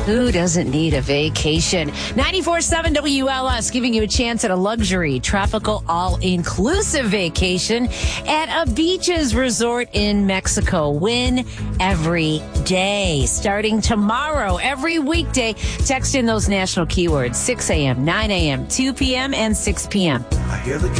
Who doesn't need a vacation? 94.7 WLS giving you a chance at a luxury tropical all-inclusive vacation at a beaches resort in Mexico. Win every day. Starting tomorrow, every weekday, text in those national keywords, 6 a.m., 9 a.m., 2 p.m., and 6 p.m. I hear the